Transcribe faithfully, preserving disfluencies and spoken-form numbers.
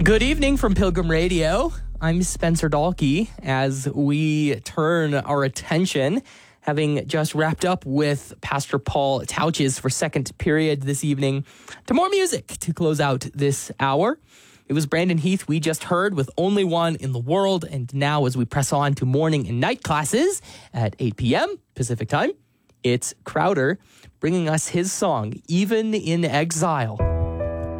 Good evening from Pilgrim Radio. I'm Spencer Dahlke as we turn our attention, having just wrapped up with Pastor Paul Tauches for second period this evening, to more music to close out this hour. It was Brandon Heath we just heard with Only One in the World, and now as we press on to morning and night classes at eight p.m. Pacific time, it's Crowder bringing us his song, Even in Exile.